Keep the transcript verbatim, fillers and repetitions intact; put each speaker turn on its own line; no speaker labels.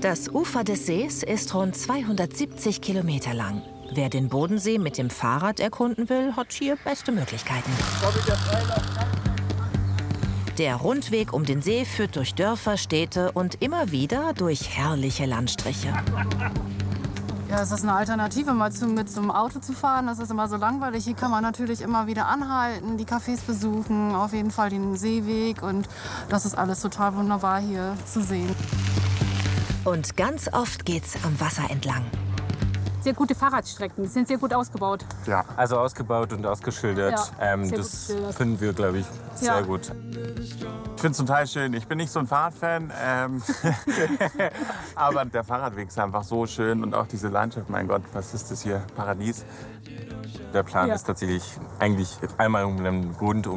Das Ufer des Sees ist rund zweihundertsiebzig Kilometer lang. Wer den Bodensee mit dem Fahrrad erkunden will, hat hier beste Möglichkeiten. Der Rundweg um den See führt durch Dörfer, Städte und immer wieder durch herrliche Landstriche.
Ja, es ist eine Alternative, mal zu, mit so einem Auto zu fahren. Das ist immer so langweilig. Hier kann man natürlich immer wieder anhalten, die Cafés besuchen, auf jeden Fall den Seeweg. Und das ist alles total wunderbar hier zu sehen.
Und ganz oft geht's am Wasser entlang.
Sehr gute Fahrradstrecken, die sind sehr gut ausgebaut.
Ja, also ausgebaut und ausgeschildert.
Ja,
ähm,
sehr
das
gut
finden wir, glaube ich, sehr
Ja.
gut.
Ich finde es total schön. Ich bin nicht so ein Fahrradfan, ähm, aber der Fahrradweg ist einfach so schön und auch diese Landschaft. Mein Gott, was ist das hier? Paradies.
Der Plan
Ja.
ist tatsächlich eigentlich einmal um den Grund um